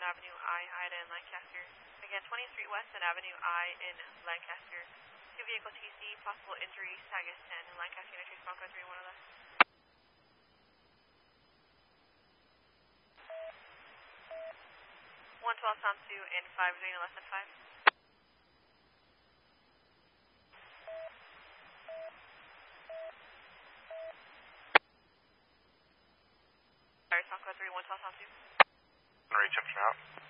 Avenue I, Ida in Lancaster. Again, 20th Street West and Avenue I in Lancaster. 2-vehicle TC, possible injury, Sagas 10 in Lancaster, Unit 2, Bronco 3, 1 of us. 112 Tom 2 and 5 is less than 5. Sorry, Bronco 3, 112 Tom 2. Reach up and out.